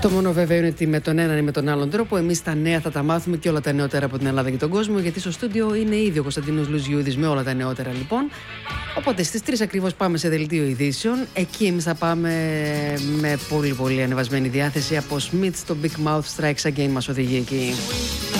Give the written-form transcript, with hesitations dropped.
Το μόνο βέβαιο είναι ότι με τον έναν ή με τον άλλον τρόπο εμείς τα νέα θα τα μάθουμε και όλα τα νεότερα από την Ελλάδα και τον κόσμο, γιατί στο στούντιο είναι ήδη ο Κωνσταντίνος Λουζιούδης με όλα τα νεότερα λοιπόν. Οπότε στις 3 ακριβώς πάμε σε δελτίο ειδήσεων. Εκεί εμείς θα πάμε με πολύ πολύ ανεβασμένη διάθεση. Από Smith στο Big Mouth Strikes Again μας οδηγεί εκεί.